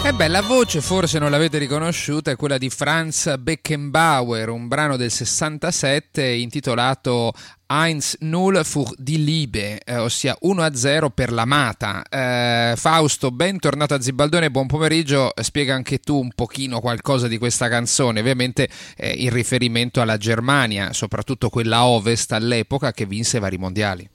La voce forse non l'avete riconosciuta, è quella di Franz Beckenbauer, un brano del 67 intitolato 1-0 für die Liebe, ossia 1-0 per l'amata. Fausto, bentornato a Zibaldone, buon pomeriggio. Spiega anche tu un pochino qualcosa di questa canzone, ovviamente in riferimento alla Germania, soprattutto quella a ovest all'epoca che vinse vari mondiali.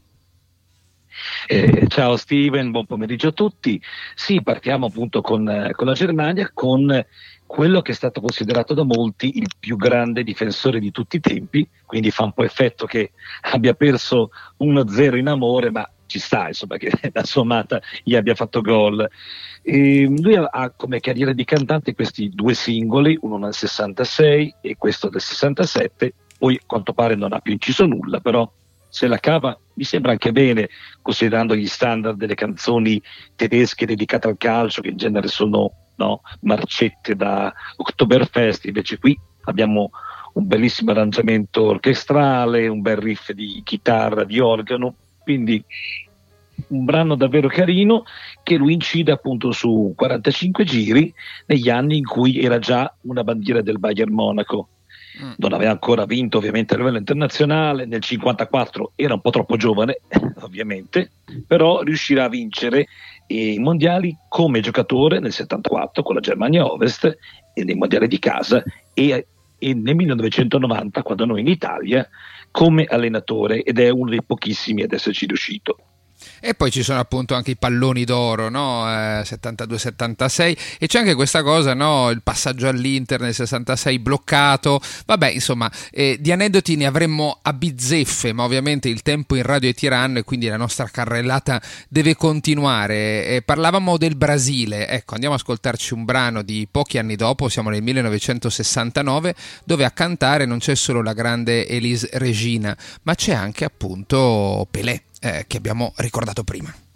Ciao Steven, buon pomeriggio a tutti. Sì, partiamo appunto con la Germania, con quello che è stato considerato da molti il più grande difensore di tutti i tempi, quindi fa un po' effetto che abbia perso 1-0 in amore, ma ci sta, insomma, che la sua amata gli abbia fatto gol. Lui ha come carriera di cantante questi due singoli, uno nel 66 e questo del 67, poi a quanto pare non ha più inciso nulla, però se la cava mi sembra anche bene, considerando gli standard delle canzoni tedesche dedicate al calcio, che in genere sono, no, marcette da Oktoberfest. Invece qui abbiamo un bellissimo arrangiamento orchestrale, un bel riff di chitarra, di organo, quindi un brano davvero carino che lui incide appunto su 45 giri negli anni in cui era già una bandiera del Bayern Monaco. Non aveva ancora vinto ovviamente a livello internazionale, nel 54 era un po' troppo giovane ovviamente, però riuscirà a vincere i mondiali come giocatore nel 74 con la Germania Ovest e nei mondiali di casa e nel 1990 quando noi in Italia come allenatore, ed è uno dei pochissimi ad esserci riuscito. E poi ci sono appunto anche i palloni d'oro, no? 72-76, e c'è anche questa cosa, no? Il passaggio all'Inter nel 66 bloccato. Vabbè, insomma, di aneddoti ne avremmo a bizzeffe, ma ovviamente il tempo in radio è tiranno e quindi la nostra carrellata deve continuare. Parlavamo del Brasile, ecco, andiamo ad ascoltarci un brano di pochi anni dopo, siamo nel 1969, dove a cantare non c'è solo la grande Elis Regina, ma c'è anche appunto Pelé, che abbiamo ricordato prima.